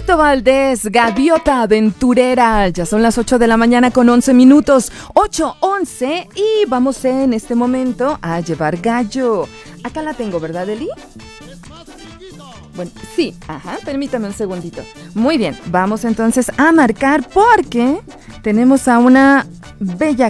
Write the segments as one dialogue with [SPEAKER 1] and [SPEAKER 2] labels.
[SPEAKER 1] Fito Valdés, Gaviota Aventurera. Ya son las 8 de la mañana con 11 minutos. 8:11 y vamos en este momento a llevar gallo. Acá la tengo, ¿verdad, Eli? Bueno, sí, permítame un segundito. Muy bien, vamos entonces a marcar porque tenemos a una bella...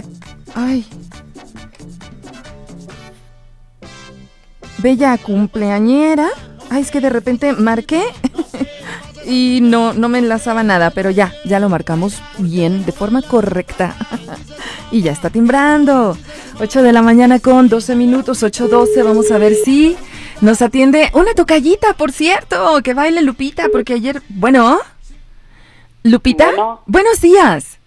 [SPEAKER 1] bella cumpleañera. Es que de repente marqué y no me enlazaba nada, pero ya lo marcamos bien, de forma correcta. Y ya está timbrando. 8 de la mañana con 12 minutos, 8:12. Vamos a ver si nos atiende una tocallita, por cierto, que baile Lupita, porque ayer... Bueno, Lupita, buenos días.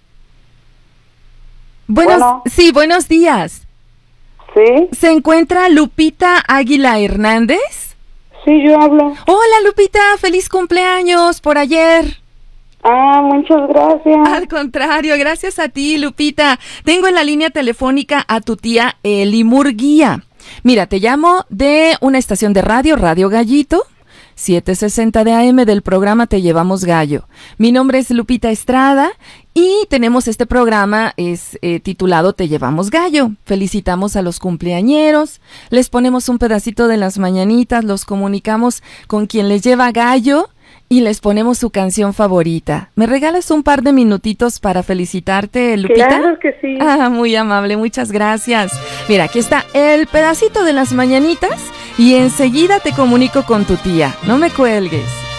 [SPEAKER 1] Sí, buenos días.
[SPEAKER 2] Sí.
[SPEAKER 1] ¿Se encuentra Lupita Águila Hernández?
[SPEAKER 2] Sí, yo hablo.
[SPEAKER 1] Hola, Lupita, feliz cumpleaños por ayer.
[SPEAKER 2] Muchas gracias.
[SPEAKER 1] Al contrario, gracias a ti, Lupita. Tengo en la línea telefónica a tu tía Eli Murguía. Mira, te llamo de una estación de radio, Radio Gallito, 760 de AM del programa Te Llevamos Gallo. Mi nombre es Lupita Estrada y tenemos este programa, es titulado Te Llevamos Gallo. Felicitamos a los cumpleañeros, les ponemos un pedacito de las mañanitas, los comunicamos con quien les lleva gallo y les ponemos su canción favorita. ¿Me regalas un par de minutitos para felicitarte, Lupita?
[SPEAKER 2] Claro que sí.
[SPEAKER 1] Muy amable, muchas gracias. Mira, aquí está el pedacito de las mañanitas y enseguida te comunico con tu tía. No me cuelgues.